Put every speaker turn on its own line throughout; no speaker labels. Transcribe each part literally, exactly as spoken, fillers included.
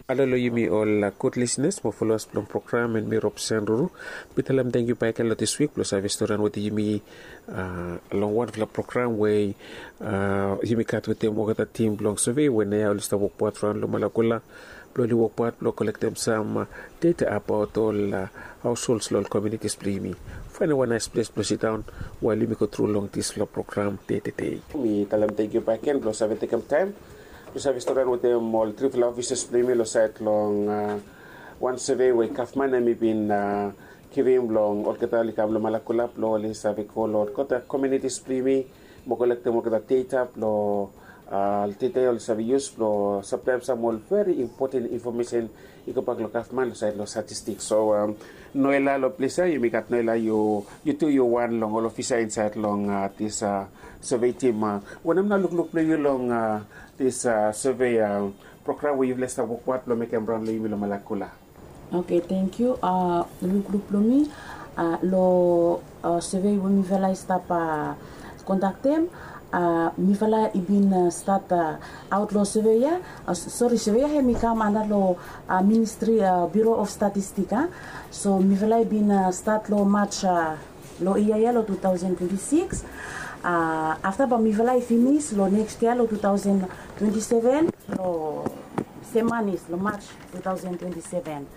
Alalo yumi all good listeners mo follow us from program and me Rob Sanduru. Bitalam thank you back a lot this week plus I've story with yumi uh along one of the program where uh yumi cut with them work team long survey when they all start work part from Lumalakula. Bloli work part block collect them some uh, data about all uh, households local communities play find one nice place to sit down while you go through long this law program day to day. Me talam thank you back and plus I've taken time. Sa restaurant with them all triple offices premium lo site long uh, one survey we kafman na mi bin uh, kirim long or kata likam lo malakulap lo li sa color kota communities premium mo collect mo kata data lo uh, detail sa use lo sometimes some all very important information iko pag lo kafman lo site lo statistics so um, noela lo plesa you mikat noela you you two you one long all officer inside long uh, this uh, survey team uh, wanam na look look play you long uh, this uh, survey uh, program where you've left a work what lo make brown lo yimilo malakula.
Okay, thank you. Uh, look look lo me uh, lo uh, survey when me vela start pa contact them. Uh, mi vela ibin uh, start uh, outlaw survey ya. Uh, sorry survey he mi kam ana lo uh, Ministry uh, Bureau of Statistics. Uh. So mi vela ibin uh, start lo March uh, lo iya ya lo twenty twenty-six. Uh, after ba mi vela finish lo next year lo twenty twenty-seven lo semanis lo March twenty twenty-seven.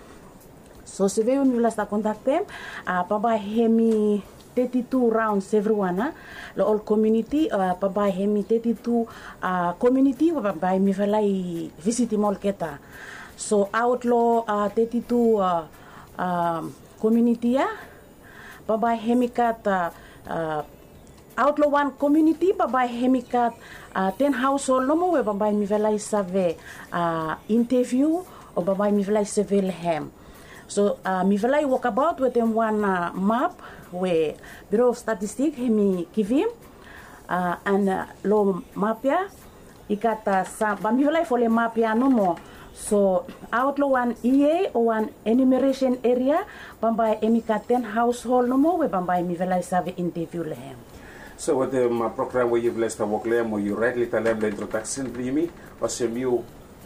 So se veo mi vela sta contact them uh, pa ba hemi thirty-two rounds everyone uh, lo all community uh, pa ba hemi thirty-two uh, community pa ba mi vela visit mol keta. So outlaw uh, thirty-two uh, uh, community ya pa ba hemi kata uh, outlaw one community babay hemikat uh, ten household no mo we babay mi velay save uh, interview o babay mi velay civil hem so uh, mi velay walk about with them one uh, map we Bureau of Statistics hemi kivim uh, and uh, lo map ya ikata sa ba mi velay fole map ya no mo so outlaw one E A or one enumeration area babay emikat ten household no mo we babay mi velay save interview lehem.
So with the um, program where you've left a work lem or you rightly tell them the introduction primi or some you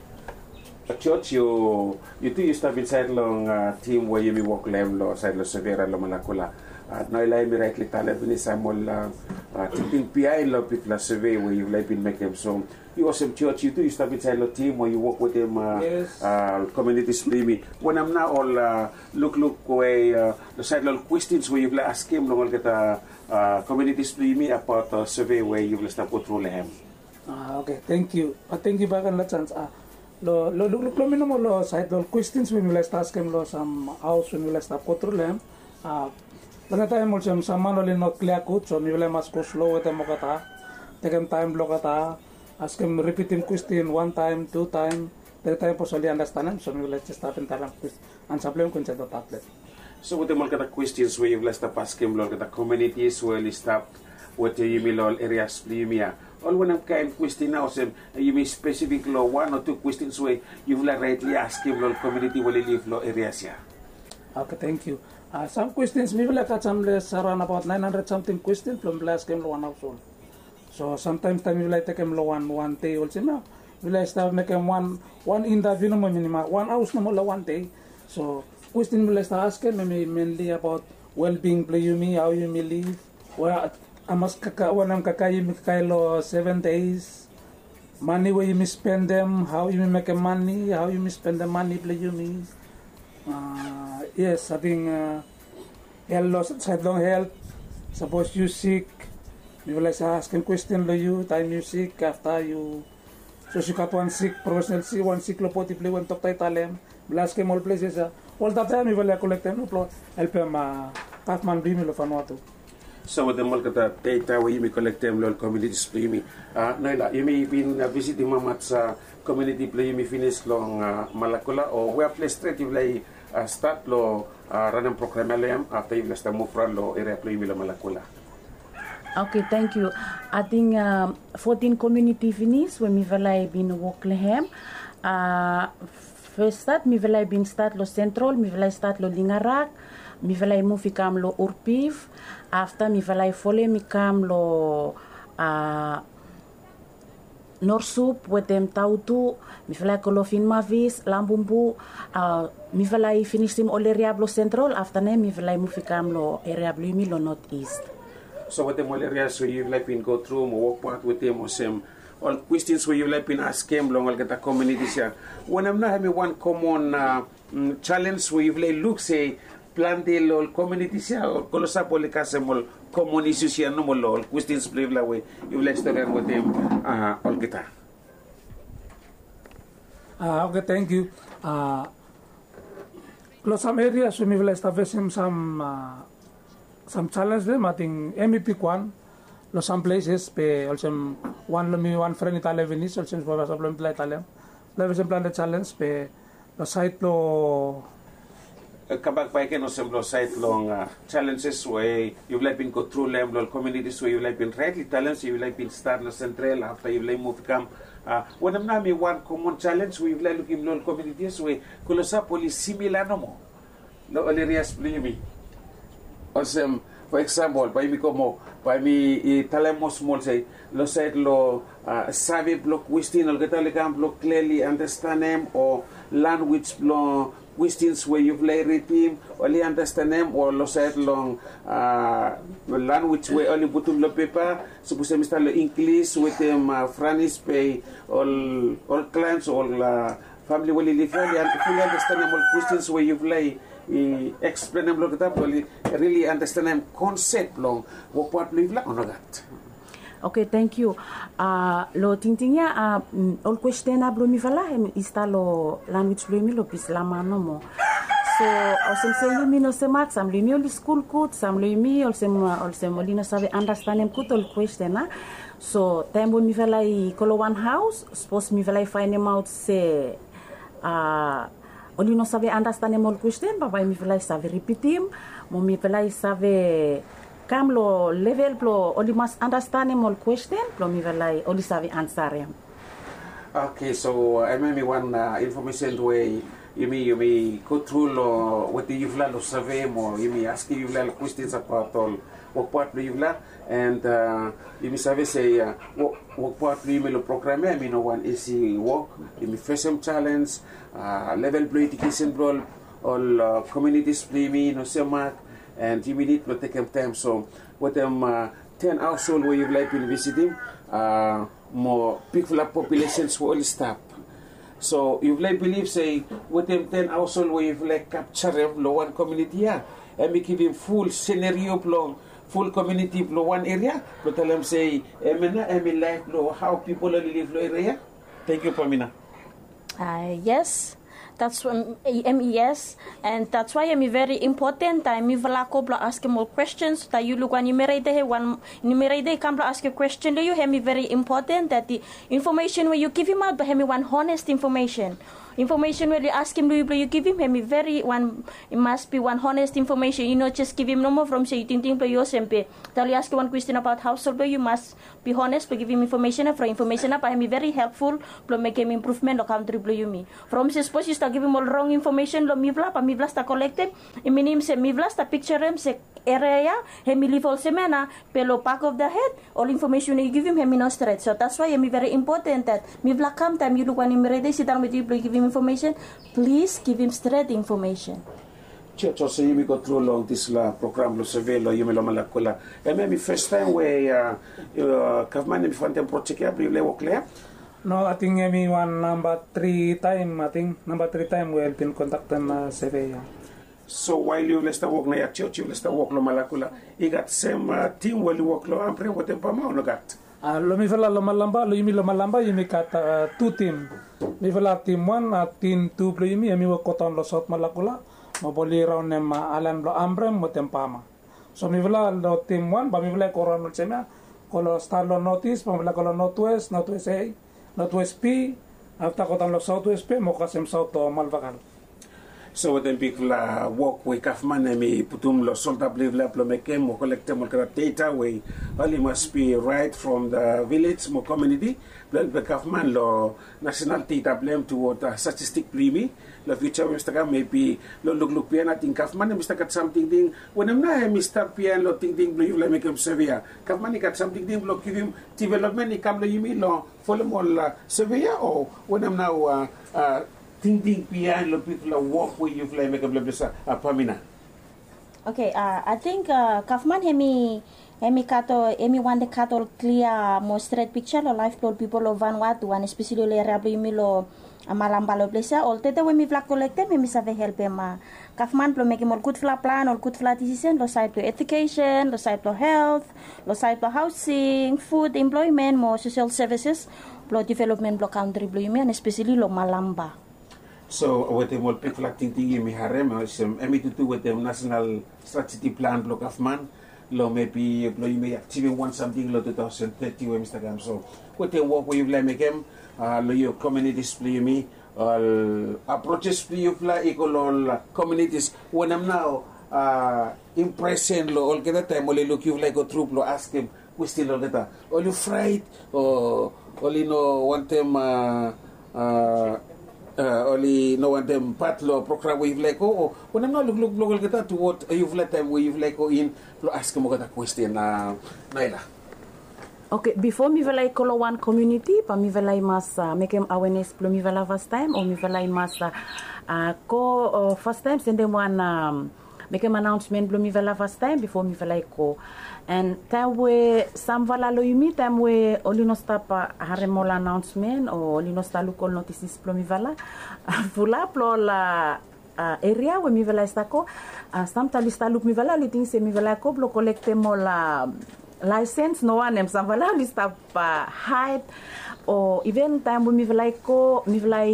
a church you you do you start inside long uh, team where you work lem lo side lo severa lo malakula uh, no ilay mi rightly tell them ni samol uh, uh, tipping P I lo people survey where you've like been make them so you also church you do you start inside the team where you work with them uh,
yes.
uh, communities primi when I'm now all uh, look look way uh, the side little questions where you've like ask him long get a Uh, communities primi about uh, survey where you will start go through lehem.
Ah, okay, thank you. Uh, thank you back on the chance. Ah, lo lo lo lo minimo lo side lo questions when we last ask him lo some house when we last go through lehem. Ah, tana tayo mo siyam sama lo lino clear ko so mi wala mas ko slow ito mo kata. Taken time lo kata. Ask him repeat him question one time, two time, three time po soli understand him so mi wala just start in talang question. And supplement kun sa tablet.
So with the mga questions where you've left the past game lol the communities where you stop what you mean lol areas plimia all one of kind question now some you mean specific law one or two questions where you've like rightly ask him lol community where you live law areas ya.
Okay, thank you. Uh, some questions we will like some less around about nine hundred something questions from last game one household. So sometimes time we like take him one one day also now. We like start making one one interview no minimum one house no more one day. So question will start asking me mainly about well-being play you me how you may live where amas kaka wanam kakayi mi kailo seven days money where you may spend them how you may make a money how you may spend the money play you me uh, yes having uh, health loss side long health suppose you sick you will ask asking question lo you time you sick after you so you got one sick professional sick one sick lo poti play one talk tay talem blast ke all places uh, all the time we will collect them no help them uh, Kaufman bring lo Vanuatu.
So with the mulkata data where you may collect them lol communities primi uh noila you may been uh, visiting mamat sa community play you may finish long uh, malakula or where place straight you like uh, start lo uh, ranang program lem after you last move from lo area play lo malakula.
Okay, thank you. I think um, fourteen community finish when mi valay bin walk lehem. Uh, first start mi valay bin start lo central, mi valay start lo Lingarak, mi valay mo fi kam lo Urpiv. After mi valay fole mi kam lo uh, Norsup, wetem tautu, mi falai kolofin mavis, lambumbu, uh, mi falai finishim ol Eriablo Central, after ne mi falai mufikam lo Eriablo imi lo Northeast.
So what the more areas where you've like been go through, more work part with them, or some all questions where you've like been asked them, long all get a communities here. When I'm not having one common uh, challenge where you've like look say plan the all communities here, or colosa policasem all common issues here, no more all questions play la way you've like to learn with them uh, all get a.
Uh, okay, thank you. Uh, some areas we will establish some uh, some challenge them. I think M E P one, lo some places pe also one lo mi one friend Italian Venice also for us problem Italian. Lo some plan the challenge pe lo site lo
kabag pa no sem lo site long uh, challenges where you've like been go through them lo communities where you've like been rightly talents you've like been start lo central after you've like move come uh, when I'm not me one common challenge we've like looking lo communities where kolosa police similar no mo lo areas me also for example by me como by me talemos small say lo site lo uh, sabe block wisdom lo que tal block clearly understand them or language lo questions where you've laid it him, only understand them, or lo said long uh, language where only put on the paper, suppose them start English with them uh, Franis pay all all clients, all uh, family will live fully understand them all questions where you've laid uh, explain them look up only really understand them concept long what what live like on that.
Okay, thank you. Uh, lo tingtingnya uh, all question ablo mi fala ista lo language lo mi lo pislama no mo. So osem se mi no se mat sam mi ol school kut sam lo mi ol sem ol sem molina sabe understand em kut all question na. So tembo mi fala I kolo one house suppose mi fala find him out se uh oli no sabe understand em all question baba mi fala sabe repeat him mo mi fala sabe Kam lo level plo only must understand him all question plo mi velai only savi answer him.
Okay, so I uh, maybe one uh, information way you may you may go through lo what the you've learned survey more you may ask you learn questions about all what part you've learned and uh, you may survey say uh, what what part you may lo program I mean no one easy work you may face some challenge uh, level play education role all uh, communities play me no say mark and you need to take them time so with them uh, ten household where you've like been visiting uh, more people of populations will stop so you've like believe say with them ten household where you've like capture them lo one community yeah and we give him full scenario long full community lo one area but tell them say emena emi life lo how people live lo area. Thank you Pamina.
Uh, yes That's um, M E S, and that's why I'm very important. I'm vala ko bla ask more questions. That you look when you marry the one you marry the come ask a question. Do you have me very important that the information where you give him out, but have me one honest information. Information where you ask him, do you, you give him, have me very one. It must be one honest information. You know, just give him no more from say ting ting you sempe. Tell you ask one question about household, you must be honest. But give him information. For information up, I am very helpful. But make him improvement. Lo country blue you me. From say suppose you start give him all wrong information. Lo mi vla pa mi vla sta collected. I mean him say mi vla sta picture him say area. He me leave all semana. Pelo back of the head. All information you give him, he me no straight. So that's why I'm very important that mi vla come time you look when him ready sit down with you. Give him information, please give him straight information.
Church also you may go through long this la program lo survey lo you may lo malakola. And maybe first time where uh government me find them project ya bring le clear.
No, I think me one number three time. I think number three time we have been contacting uh, survey.
So while you let's work na ya church you let's work lo malakola. You got same uh, team while you work lo ampre what them pa ma no got.
Ah, lo mi fala lo malamba, lo yumi lo malamba yumi kat uh, two team. Mi fala team one, uh, team two lo yumi yumi wo koton lo sot malakula, maboli raun nem uh, alan lo ambrem mo tempama. So mi fala lo team one, ba mi fala koron lo sema, kolo star lo notice, pa mi fala kolo northwest, northwest A, northwest P, after koton lo southwest P, mo kasem south to malvakal.
So then people uh, walk with Kaufman and me putum lo solta believe la plomekem mo collect mo data we only must be right from the village mo community plan be Kaufman lo national data blame toward uh, statistic primi lo future Mister maybe lo look look pian ating Kaufman Mister kat something ding when am na Mister pian lo ting ding believe la make him severe Kaufman kat something ding lo give him development ni kam lo yimi lo follow mo la severe or when am now uh, uh, thinking behind the people walk where you fly make a blabla a pamina.
Okay, uh, I think uh, Kaufman hemi hemi kato hemi one the kato clear mo straight picture lo life plot people of Vanuatu one especially le rabu mi lo amalamba lo place all tete we mi fla collecte me mi save help ma Kaufman plo make more good fla plan or good fla decision lo side to education lo side to health lo side to housing food employment mo social services lo development lo country blo mi especially lo malamba.
So with the more people acting thingy mi harem some emi to do with the national strategy plan block of man lo maybe lo you may achieve one something lo twenty thirty we Mister Gam so with the work we like make them uh lo your communities play me all approaches play you fly equal all communities when I'm now uh impression lo all get that time only look you like go through lo ask him we still all that all you fright or all you know one time uh uh Uh, only no one them part lo program we like oh when I'm not look look look get to what you've let them we you've like go in lo ask mo that question na uh, Naila.
Okay, before mi velay kolo one community pa mi velay mas uh, make him awareness plo mi vela first time o mi velay mas uh, uh, ko uh, first time send them one um, make him announcement plo mi vela first time before mi velay ko and time we sam vala lo yumi time we oli no sta pa haremo la announcement o oli no sta lu kol notices plo mi vala fula plo la uh, area we mi vala sta ko uh, sam tali sta lu mi vala li ting se mi vala ko plo collecte mo la license no one em sam vala li sta pa hide o even time we mi vala ko mi vala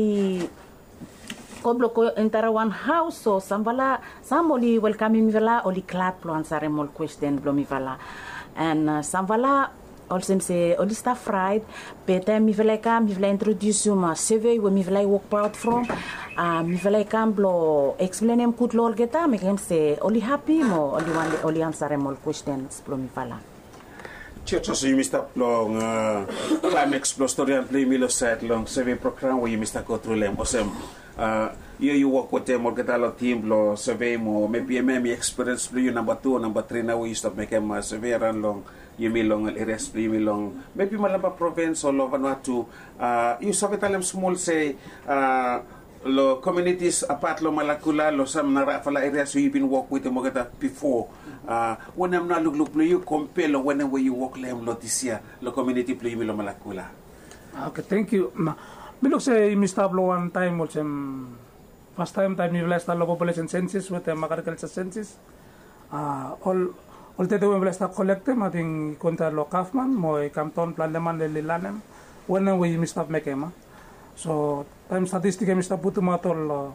Koblo ko entara one house so samvala samoli welcome mi vala oli clap lo ansare mol question blo mi vala and uh, samvala also se oli sta fried pete mi vala ka mi vala introduce ma survey we mi vala walk proud from uh, mi vala kam blo explain em kut lol geta me kem se oli happy mo oli one oli ansare mol questions blo mi vala
Church so you Mister long uh, climax plus story and play me lo set long survey program where you Mister go through them awesome uh you you work with them or get a lot team lo survey mo maybe maybe experience you number two number three now we stop make them survey run long you me long areas play me long maybe malaba province or lo Vanuatu uh you sabi talam small say uh lo communities apart lo Malakula lo sam nara fala areas you been work with them get before uh when I'm not look look you compare lo when you work them lo this year lo community play me lo Malakula.
Okay, thank you. Bilog say Mister Blo one time also first time time we last the population census with the agriculture census. Uh, all all the we last collect them I think konta lo Kaufman mo Campton plan leman le lilanem when we Mister make em. So time statistic Mister putu matol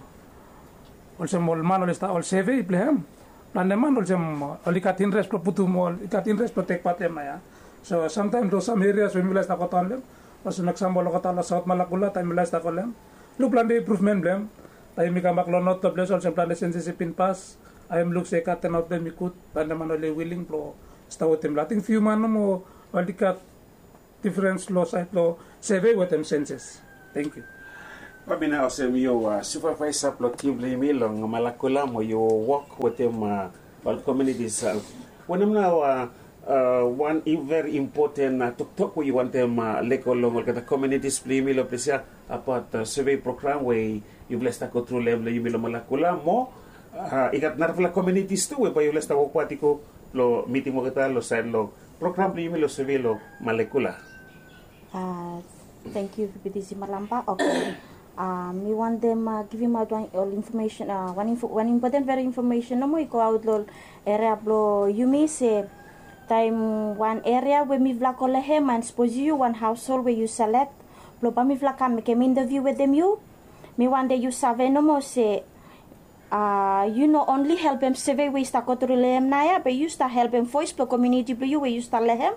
also mol man all sta all save plehem plan leman also all ikatin rest putu mol ikatin rest protect patem ya. So sometimes those some areas we last koton lem pas nagsambol ko tala South Malakula time last ako lem lu plan de improvement blem tayo mi kamak lo not to bless also plan de census pin pass I am look say katen out them ikut pan naman ole willing pro stawotem lating few man mo walikat difference lo sa lo save with them census. Thank you.
Pabina also yo uh, supervisor plot team me long Malakula mo you work with them uh, all communities uh, when I'm now uh, Uh, one very important uh, to talk we want them uh, like along the communities play me lo plesia about uh, survey program where you bless ta go through level you lo Malakula mo uh, ikat narfla communities tu we pa you bless ta ko patiko lo meeting mo kita lo side lo program play me lo survey lo Malakula.
Uh, thank you P T C Malampa. Okay. Um, we want them uh, give him out one all information uh, one info, one important very information no mo iko out lo area lo you may say time one area where mi vla kolehem and suppose you one household where you select lo pa mi vla kam came interview with them you mi one day you save no mo say uh you know only help them survey we sta ko lehem na ya but you sta help them voice pro community pro you where you sta lehem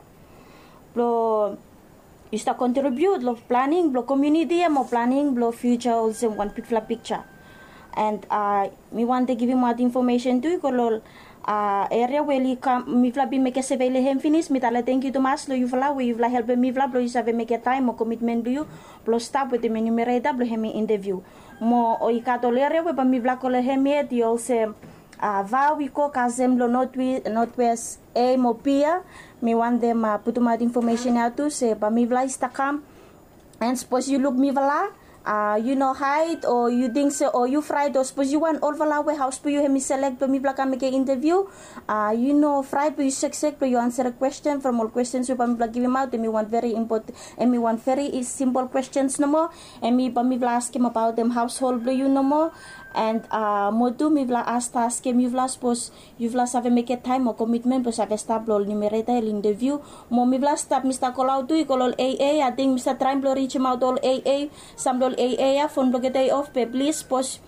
pro you sta contribute lo planning lo community mo planning lo future also one picture picture and uh, me want to give you more information too. Kolol uh, area where you come, me vla bin make a survey le hem finish. Me tala thank you to mas lo you vla we you vla help me vla blo you save make a time or commitment do you blo stop with the enumerator blo hemi interview. Mo o ikato le area we ba me vla kole hemi di also uh, vawi ko kazem lo northwest northwest a mo pia. Me want them uh, put more information out to say ba me vla istakam and suppose you look me vla. Uh, you know height or you think so or you fried or suppose you want all the house to you hemi select to me black make interview uh, you know fried but you success but you answer a question from all questions you black give him out and me want very important and me want very simple questions no more and me me ask him about them household you no more and uh, mo do me vla ask ask him you vla suppose you vla save make a time or commitment but save stable numerator interview mo me vla stop Mister Colau do you call all A A I think Mister Trimble reach him out all A A some all A A phone look day off please suppose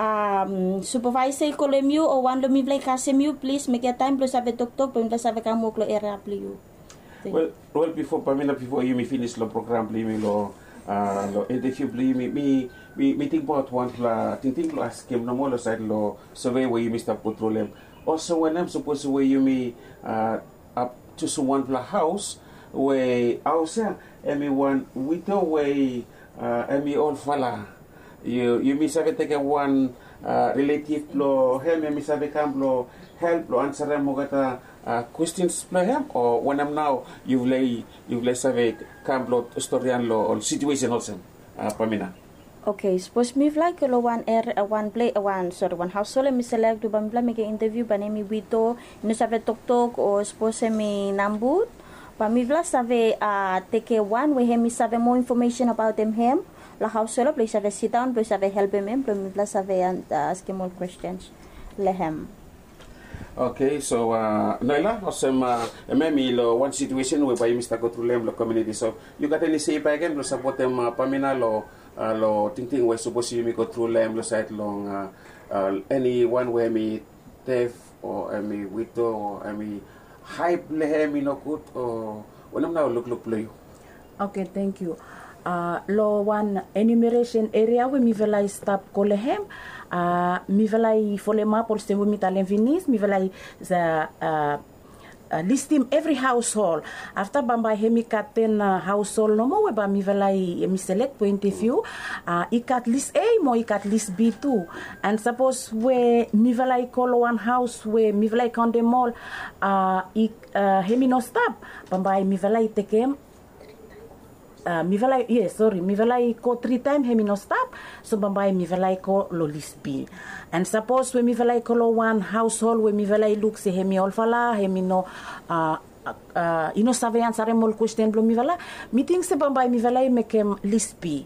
um supervisor call him you or one lo me vla kasem you please make a time plus save talk talk but save ka mo klo area you
well well before Pamela before you me finish the program please me lo uh lo interview please me me we we think about one la think think lo ask him no more lo side lo survey where you Mister Petroleum also when I'm supposed to where you me uh up to someone la house where also and me one with the way uh and me all fala you you me save take one uh relative lo help me save camp lo help lo answer mo gata uh, questions lo help or when I'm now you lay you lay save camp lo historian lo or situation also uh, Pamina.
Okay, suppose me like lo one air uh, one play uh, one sorry one house solo me select to bambla make interview ba mi wito no save tok tok or suppose me nambut pa mi vla save uh, take one we him save more information about them him la house solo please save sit down please save help him please mi vla save and uh, ask him more questions lehem.
Okay, so uh, Naila, awesome. Uh, maybe lo one situation where by Mister Petroleum lo community. So you got any say again lo support them uh, Pamina lo uh, lo ting ting we suppose you me go through them lo side long uh, uh, any one where me deaf or I me widow or I me hype lehem me no good or when I'm now look look play.
Okay, thank you. Uh, lo one enumeration area we mi velai stop kolehem uh, mi velai folema por se mi talen finis mi velai za uh, uh, list him every household after bamba hemi katen uh, household no mo we ba mi velai mi select point of view uh, ikat list A mo ikat list B too and suppose we mi velai call one house we mi velai count them all uh, ik, uh, hemi no stop bamba mi velai tekem Uh, mi velai yes sorry mi velai ko three time hemi no stop so bambai mi velai ko lo list B and suppose we mi velai ko lo one household we mi velai look se hemi all fala hemi no uh, uh, ino save answer mol question blo mi vela meeting se bambai mi velai mekem list B.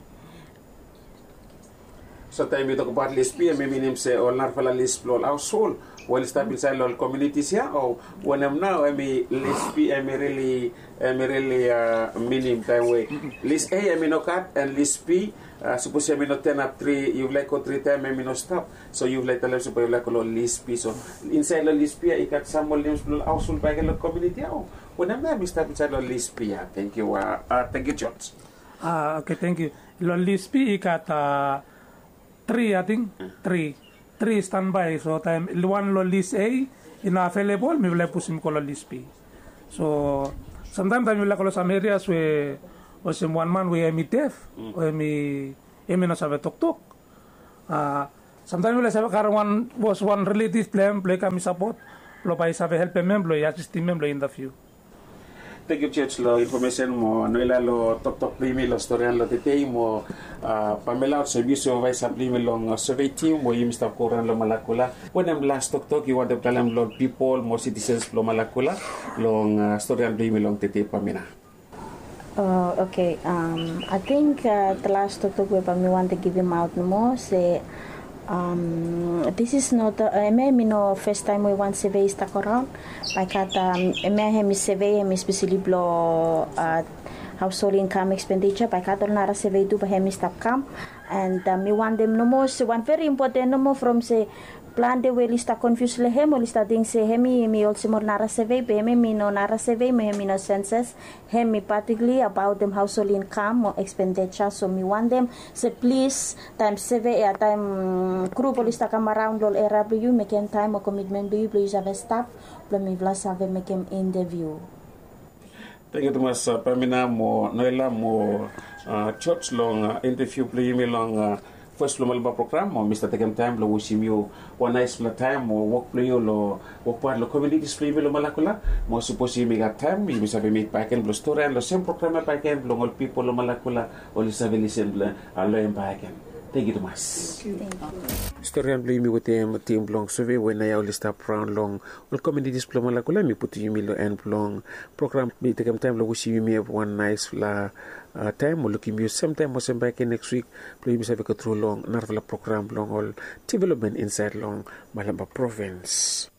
So time we talk about list B, maybe name say all nar fala list blo household well stable inside all communities here or when I'm now I mean list B I mean really I mean really uh, meaning that way list A I mean no cut and list B uh, suppose I mean no ten up three you like go three time I mean no stop so you like tell us suppose you like all list B so inside the list B I got some more names blo household by the community oh when I'm now we start inside the list B yeah. Thank you uh, uh, thank you George.
Ah uh, okay thank you lo list B I got uh, three I think three three standby so time one lo list A in available me will push him ko lo list B so sometimes I will like some areas where was in one man where me deaf or me me no sabe talk talk uh sometimes we sabe car one was one relative plan play kami support lo pa sabe help member ya assist member in the few.
Thank you Church lo information mo Noela lo tok tok primi lo historian lo tetei mo uh, Pamela servicio vai sablimi long survey team mo yung Mister Koran lo Malakula when I'm last tok tok you want to tell them lo people more citizens lo Malakula long uh, historian primi long tetei Pamina.
Uh, okay um I think uh, the last tok tok we Pamela want to give him out no more say um this is not uh, me me no first time we want survey stuck around like at um me hemi survey hemi especially blo uh household income expenditure by kat nara survey do hemi stop come and uh, me want them no more so one very important no more from say plan de we lista confuse le hem lista ding se hemi mi also more nara survey be me mi no nara survey me mi no census hemi particularly about them household income or expenditure, so me want them so please time survey at time group lista come around lol era you make time or commitment be please have a staff me vlas have make him interview.
Thank you Thomas Pamina mo noela mo church long interview play me long first lo malba program mo Mister Takem time lo wishim you one nice time mo work play lo work part lo community display lo malakula mo suppose mi got time mi sabi meet back and lo story and lo same program back and lo people lo malakula o li sabi listen lo em back and thank you Thomas.
Thank you.
Story and mi with them team long survey when I only stop round long all community display malakula mi put you mi lo end long program mi Takem time lo wishim me have one nice la Uh, time mo looking you sometime mo sem back next week play mi sabi ko through long narvala program long all development inside long Malamba province.